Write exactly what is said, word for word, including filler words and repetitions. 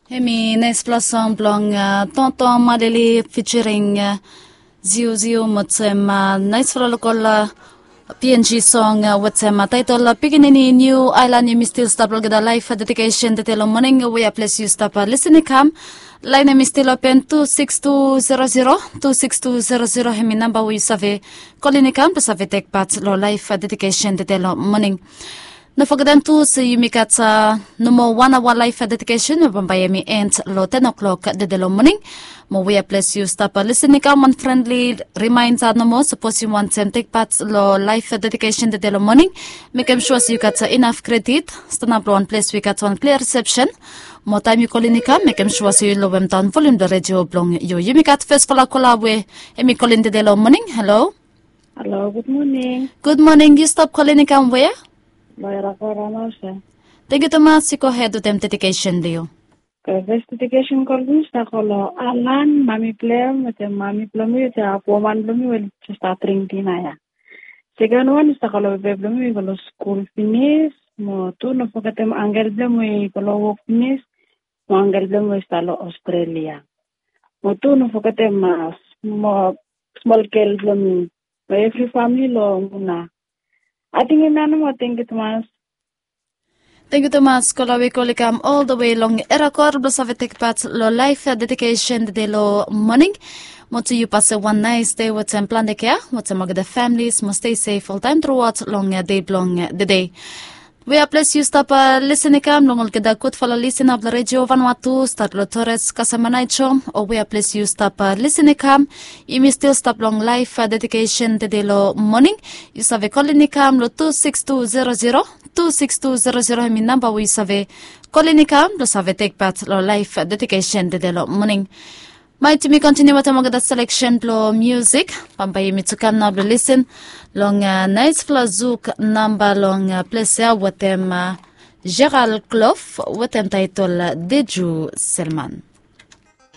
Hemi nice plasang blong tonton madeli featuring Zio Zio motsema nice fralokola P N G song watsema title piginini new island you still stop gada life dedication tetelo morning we a place you stop listening come line is still open two six two zero zero two six two zero zero hemi number we save calling come to save take part lo life dedication tetelo morning. No forget to see you make at number one hour life dedication of Miami and lo ten o'clock the delo morning. Mo we place you stop listening come friendly reminder no more suppose you want to take part lo life dedication the delo morning. Make sure you got enough credit. Stand up one place we got one clear reception. More time you calling come make sure you low them down volume the radio blong you. You make at first for la collab and me calling the delo morning. Hello. Hello, good morning. Good morning. You stop calling come where? Thank you, Thomas. Go ahead with them dedication, Leo. Dedication called Stakolo Alan, Mammy Plum, with a Mammy Plummy, with a woman Plummy will start drinking. Second one is Stakolo Plummy, will school finish, more two, no forget them, Angel Blum, we follow finish, Angel Blum, we start Australia. More two, no forget them, small, small girl Blum, every family long. I think in Nanamo, thank you, Thomas. Thank you, Thomas. Kolawi kolikam all the way long. Erakor blasave take part lo life dedication de lo morning. Motu you pass a one nice day with some plan de care. What's among the families must stay safe all time throughout long day long the day. We are blessed you stop uh, listening come long get a good follow listen up the radio Vanuatu start lo Torres Casamanaicho or we are blessed you stop uh, listening come you may still stop long life uh, dedication de lo morning you save calling come lo two six two zero zero two six two zero zero mi number we save calling come lo save take part lo life uh, dedication de lo morning. Might me continue with the selection lo music. Pampay mi tukam na listen long uh, nice flazuk number long uh, place with them uh, Gerald Clough with them title uh, Deju Selman.